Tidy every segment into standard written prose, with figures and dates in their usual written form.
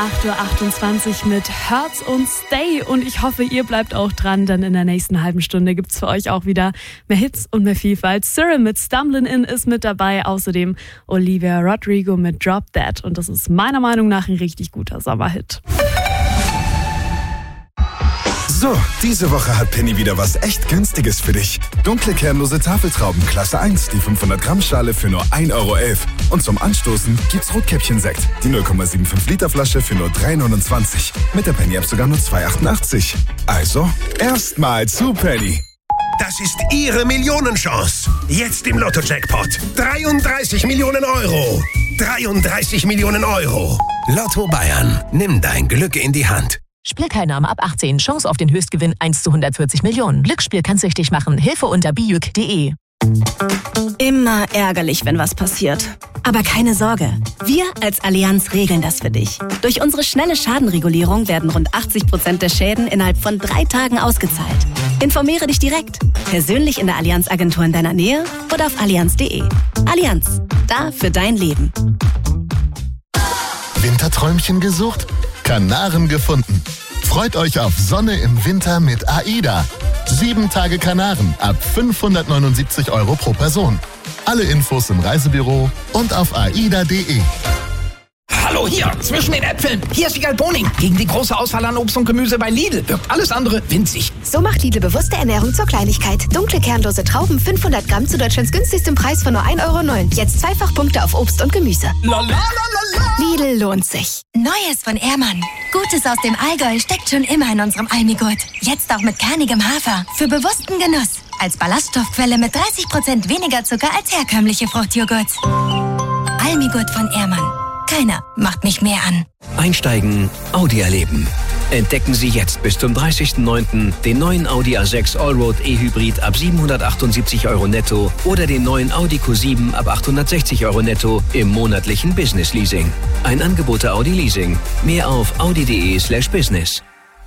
8.28 Uhr mit Hurts und Stay und ich hoffe, ihr bleibt auch dran, denn in der nächsten halben Stunde gibt's für euch auch wieder mehr Hits und mehr Vielfalt. Cyril mit Stumblin' In ist mit dabei, außerdem Olivia Rodrigo mit Drop Dead und das ist meiner Meinung nach ein richtig guter Sommerhit. So, diese Woche hat Penny wieder was echt Günstiges für dich. Dunkle kernlose Tafeltrauben Klasse 1, die 500 Gramm Schale für nur 1,11 €. Und zum Anstoßen gibt's Rotkäppchen-Sekt, die 0,75 Liter Flasche für nur 3,29 €. Mit der Penny-App sogar nur 2,88 €. Also, erstmal zu Penny. Das ist Ihre Millionenchance. Jetzt im Lotto-Jackpot. 33 Millionen Euro. 33 Millionen Euro. Lotto Bayern. Nimm dein Glück in die Hand. Spielteilnahme ab 18. Chance auf den Höchstgewinn 1 zu 140 Millionen. Glücksspiel kann süchtig machen. Hilfe unter bijuk.de. Immer ärgerlich, wenn was passiert. Aber keine Sorge. Wir als Allianz regeln das für dich. Durch unsere schnelle Schadenregulierung werden rund 80% der Schäden innerhalb von 3 Tagen ausgezahlt. Informiere dich direkt. Persönlich in der Allianz-Agentur in deiner Nähe oder auf allianz.de. Allianz. Da für dein Leben. Winterträumchen gesucht? Kanaren gefunden. Freut euch auf Sonne im Winter mit AIDA. 7 Tage Kanaren ab 579 € pro Person. Alle Infos im Reisebüro und auf aida.de. Hallo hier, zwischen den Äpfeln. Hier ist Wiegald Boning. Gegen die große Auswahl an Obst und Gemüse bei Lidl wirkt alles andere winzig. So macht Lidl bewusste Ernährung zur Kleinigkeit. Dunkle kernlose Trauben 500 Gramm zu Deutschlands günstigstem Preis von nur 1,09 €. Jetzt Zweifachpunkte auf Obst und Gemüse. Lidl lohnt sich. Neues von Ehrmann. Gutes aus dem Allgäu steckt schon immer in unserem Almigurt. Jetzt auch mit kernigem Hafer. Für bewussten Genuss. Als Ballaststoffquelle mit 30% weniger Zucker als herkömmliche Fruchtjoghurts. Almigurt von Ehrmann. Keiner macht mich mehr an. Einsteigen, Audi erleben. Entdecken Sie jetzt bis zum 30.09. den neuen Audi A6 Allroad E-Hybrid ab 778 € netto oder den neuen Audi Q7 ab 860 € netto im monatlichen Business Leasing. Ein Angebot der Audi Leasing. Mehr auf audi.de/business.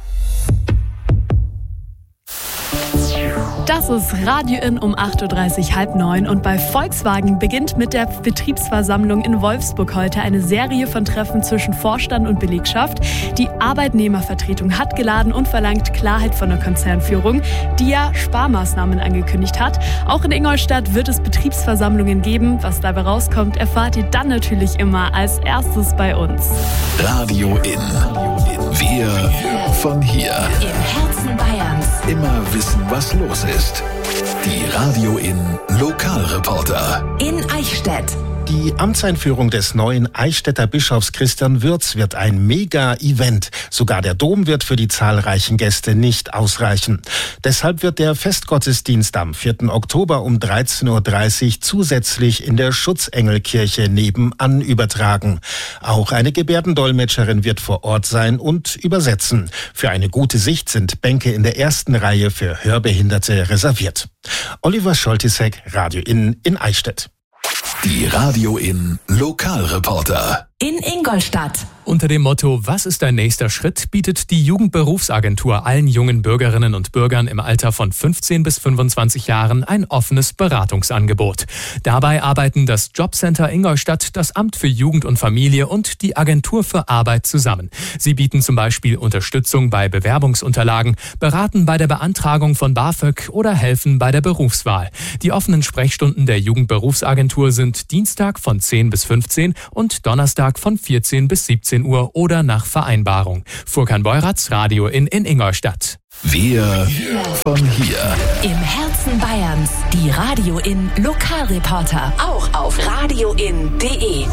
Das ist Radio In um 8.30 Uhr, halb 9 und bei Volkswagen beginnt mit der Betriebsversammlung in Wolfsburg heute eine Serie von Treffen zwischen Vorstand und Belegschaft. Die Arbeitnehmervertretung hat geladen und verlangt Klarheit von der Konzernführung, die ja Sparmaßnahmen angekündigt hat. Auch in Ingolstadt wird es Betriebsversammlungen geben. Was dabei rauskommt, erfahrt ihr dann natürlich immer als erstes bei uns. Radio In. Wir von hier. Im Herzen Bayerns. Immer wissen, was los ist. Die Radio In Lokalreporter. In Eichstätt. Die Amtseinführung des neuen Eichstätter Bischofs Christian Würz wird ein Mega-Event. Sogar der Dom wird für die zahlreichen Gäste nicht ausreichen. Deshalb wird der Festgottesdienst am 4. Oktober um 13.30 Uhr zusätzlich in der Schutzengelkirche nebenan übertragen. Auch eine Gebärdendolmetscherin wird vor Ort sein und übersetzen. Für eine gute Sicht sind Bänke in der ersten Reihe für Hörbehinderte reserviert. Oliver Scholtisek, Radio In Eichstätt. Die Radio In Lokalreporter. In Ingolstadt. Unter dem Motto „Was ist dein nächster Schritt?" bietet die Jugendberufsagentur allen jungen Bürgerinnen und Bürgern im Alter von 15 bis 25 Jahren ein offenes Beratungsangebot. Dabei arbeiten das Jobcenter Ingolstadt, das Amt für Jugend und Familie und die Agentur für Arbeit zusammen. Sie bieten zum Beispiel Unterstützung bei Bewerbungsunterlagen, beraten bei der Beantragung von BAföG oder helfen bei der Berufswahl. Die offenen Sprechstunden der Jugendberufsagentur sind Dienstag von 10 bis 15 und Donnerstag von 14 bis 17 Uhr oder nach Vereinbarung. Furkan Beuratz, Radio In Ingolstadt. Wir von hier. Im Herzen Bayerns. Die Radio In Lokalreporter. Auch auf radioin.de.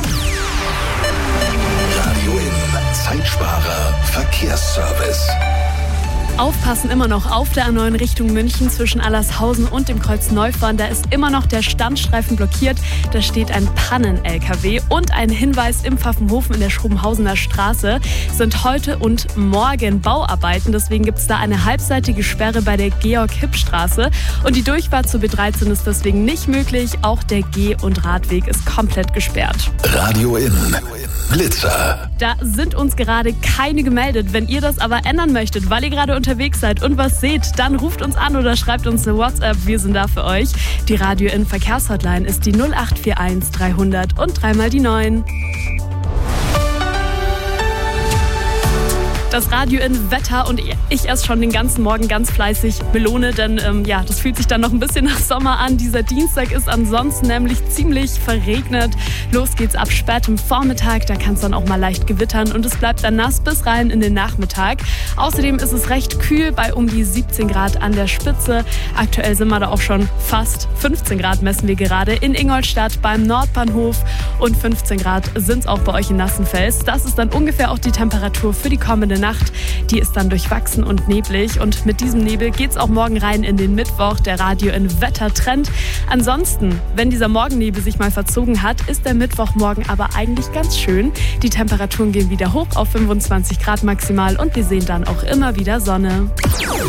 Radio In Zeitsparer Verkehrsservice. Aufpassen immer noch auf der A9 Richtung München zwischen Allershausen und dem Kreuz Neufahren. Da ist immer noch der Standstreifen blockiert. Da steht ein Pannen-LKW. Und ein Hinweis: im Pfaffenhofen in der Schrobenhausener Straße sind heute und morgen Bauarbeiten. Deswegen gibt es da eine halbseitige Sperre bei der Georg-Hipp-Straße. Und die Durchfahrt zur B13 ist deswegen nicht möglich. Auch der Geh- und Radweg ist komplett gesperrt. Radio In Blitzer. Da sind uns gerade keine gemeldet. Wenn ihr das aber ändern möchtet, weil ihr gerade unterwegs seid und was seht, dann ruft uns an oder schreibt uns eine WhatsApp. Wir sind da für euch. Die Radio In Verkehrshotline ist die 0841 300 und 3 mal die 9. Das Radio in Wetter und ich esse schon den ganzen Morgen ganz fleißig Melone, denn das fühlt sich dann noch ein bisschen nach Sommer an. Dieser Dienstag ist ansonsten nämlich ziemlich verregnet. Los geht's ab spätem Vormittag, da kann es dann auch mal leicht gewittern und es bleibt dann nass bis rein in den Nachmittag. Außerdem ist es recht kühl bei um die 17 Grad an der Spitze. Aktuell sind wir da auch schon fast 15 Grad messen wir gerade in Ingolstadt beim Nordbahnhof und 15 Grad sind es auch bei euch in Nassenfels. Das ist dann ungefähr auch die Temperatur für die kommende Nacht. Die ist dann durchwachsen und neblig und mit diesem Nebel geht's auch morgen rein in den Mittwoch, der Radio in Wettertrend. Ansonsten, wenn dieser Morgennebel sich mal verzogen hat, ist der Mittwochmorgen aber eigentlich ganz schön. Die Temperaturen gehen wieder hoch auf 25 Grad maximal und wir sehen dann auch immer wieder Sonne.